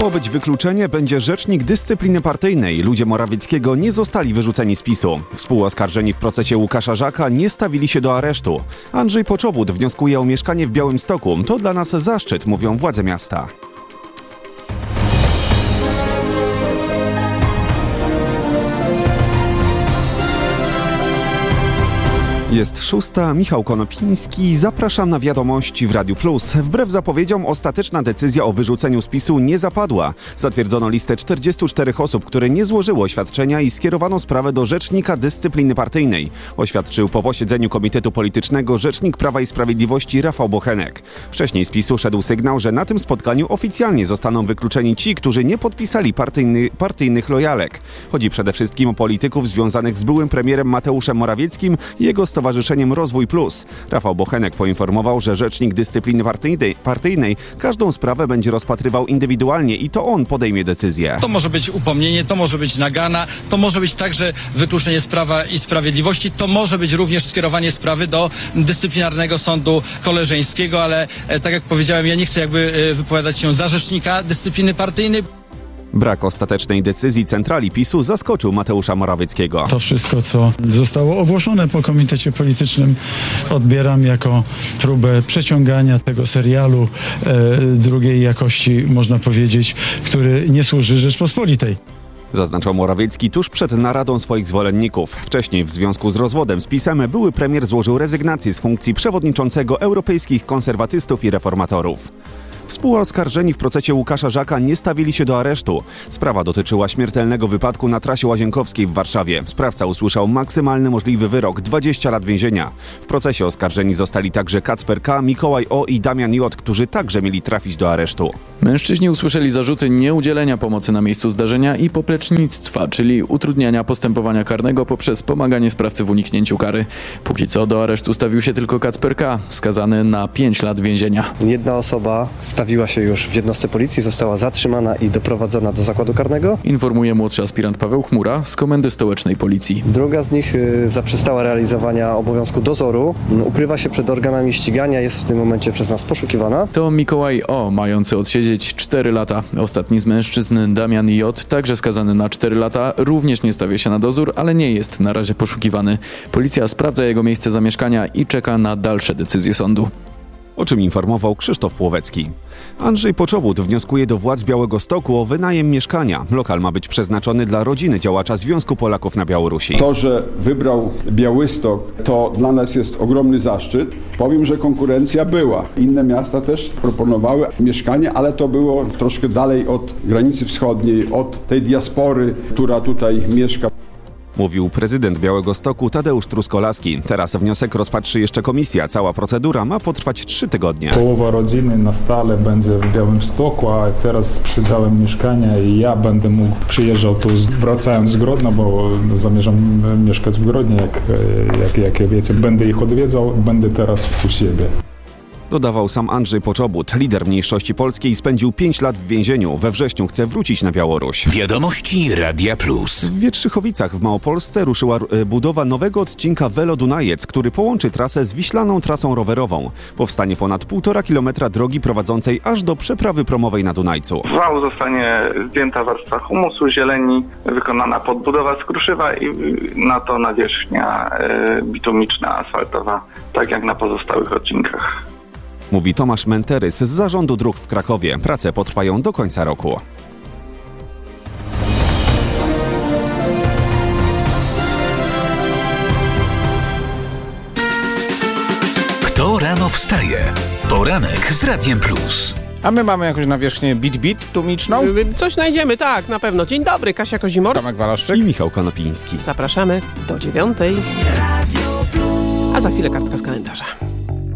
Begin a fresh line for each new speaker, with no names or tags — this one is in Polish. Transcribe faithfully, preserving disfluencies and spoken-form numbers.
Miało być wykluczenie, będzie rzecznik dyscypliny partyjnej. Ludzie Morawieckiego nie zostali wyrzuceni z PiSu. Współoskarżeni w procesie Łukasza Żaka nie stawili się do aresztu. Andrzej Poczobut wnioskuje o mieszkanie w Białymstoku. To dla nas zaszczyt, mówią władze miasta. Jest szósta, Michał Konopiński, zapraszam na wiadomości w Radiu Plus. Wbrew zapowiedziom ostateczna decyzja o wyrzuceniu z PiSu nie zapadła. Zatwierdzono listę czterdziestu czterech osób, które nie złożyły oświadczenia i skierowano sprawę do Rzecznika Dyscypliny Partyjnej. Oświadczył po posiedzeniu Komitetu Politycznego rzecznik Prawa i Sprawiedliwości Rafał Bochenek. Wcześniej z PiSu szedł sygnał, że na tym spotkaniu oficjalnie zostaną wykluczeni ci, którzy nie podpisali partyjny, partyjnych lojalek. Chodzi przede wszystkim o polityków związanych z byłym premierem Mateuszem Morawieckim i jego Stowarzyszeniem Rozwój Plus. Rafał Bochenek poinformował, że Rzecznik Dyscypliny partyjnej, partyjnej każdą sprawę będzie rozpatrywał indywidualnie i to on podejmie decyzję.
To może być upomnienie, to może być nagana, to może być także wykluczenie z Prawa i Sprawiedliwości, to może być również skierowanie sprawy do dyscyplinarnego sądu koleżeńskiego, ale e, tak jak powiedziałem, ja nie chcę jakby e, wypowiadać się za Rzecznika Dyscypliny Partyjnej.
Brak ostatecznej decyzji centrali PiSu zaskoczył Mateusza Morawieckiego.
To wszystko, co zostało ogłoszone po komitecie politycznym, odbieram jako próbę przeciągania tego serialu e, drugiej jakości, można powiedzieć, który nie służy Rzeczpospolitej.
Zaznaczał Morawiecki tuż przed naradą swoich zwolenników. Wcześniej w związku z rozwodem z PiS-em były premier złożył rezygnację z funkcji przewodniczącego Europejskich Konserwatystów i Reformatorów. Współoskarżeni w procesie Łukasza Żaka nie stawili się do aresztu. Sprawa dotyczyła śmiertelnego wypadku na trasie Łazienkowskiej w Warszawie. Sprawca usłyszał maksymalny możliwy wyrok dwadzieścia lat więzienia. W procesie oskarżeni zostali także Kacper K., Mikołaj O. i Damian J., którzy także mieli trafić do aresztu.
Mężczyźni usłyszeli zarzuty nieudzielenia pomocy na miejscu zdarzenia i poplecznictwa, czyli utrudniania postępowania karnego poprzez pomaganie sprawcy w uniknięciu kary. Póki co do aresztu stawił się tylko Kacper K., skazany na pięć lat więzienia.
Jedna osoba stawiła się już w jednostce policji, została zatrzymana i doprowadzona do zakładu karnego.
Informuje młodszy aspirant Paweł Chmura z Komendy Stołecznej Policji.
Druga z nich y, zaprzestała realizowania obowiązku dozoru. Ukrywa się przed organami ścigania, jest w tym momencie przez nas poszukiwana.
To Mikołaj O., mający odsiedzieć cztery lata. Ostatni z mężczyzn, Damian J., także skazany na cztery lata, również nie stawia się na dozór, ale nie jest na razie poszukiwany. Policja sprawdza jego miejsce zamieszkania i czeka na dalsze decyzje sądu.
O czym informował Krzysztof Płowecki. Andrzej Poczobut wnioskuje do władz Białegostoku o wynajem mieszkania. Lokal ma być przeznaczony dla rodziny działacza Związku Polaków na Białorusi.
To, że wybrał Białystok, to dla nas jest ogromny zaszczyt. Powiem, że konkurencja była. Inne miasta też proponowały mieszkanie, ale to było troszkę dalej od granicy wschodniej, od tej diaspory, która tutaj mieszka.
Mówił prezydent Białegostoku Tadeusz Truskolaski. Teraz wniosek rozpatrzy jeszcze komisja. Cała procedura ma potrwać trzy tygodnie.
Połowa rodziny na stale będzie w Białymstoku, a teraz sprzedałem mieszkanie i ja będę mógł przyjeżdżał tu wracając z Grodna, bo zamierzam mieszkać w Grodnie, jak, jak, jak wiecie. Będę ich odwiedzał, będę teraz u siebie.
Dodawał sam Andrzej Poczobut. Lider mniejszości polskiej spędził pięć lat w więzieniu. We wrześniu chce wrócić na Białoruś.
Wiadomości Radia Plus.
W Wietrzychowicach w Małopolsce ruszyła budowa nowego odcinka Velo Dunajec, który połączy trasę z wiślaną trasą rowerową. Powstanie ponad półtora kilometra drogi prowadzącej aż do przeprawy promowej na Dunajcu.
Z wału zostanie zdjęta warstwa humusu, zieleni, wykonana podbudowa z kruszywa i na to nawierzchnia bitumiczna, asfaltowa, tak jak na pozostałych odcinkach.
Mówi Tomasz Menterys z Zarządu Dróg w Krakowie. Prace potrwają do końca roku.
Kto rano wstaje? Poranek z Radiem Plus.
A my mamy jakąś nawierzchnię bit-bit tumiczną?
Coś znajdziemy, tak, na pewno. Dzień dobry, Kasia Kozimor.
Tomek Walaszczyk
i Michał Konopiński.
Zapraszamy do dziewiątej. A za chwilę kartka z kalendarza.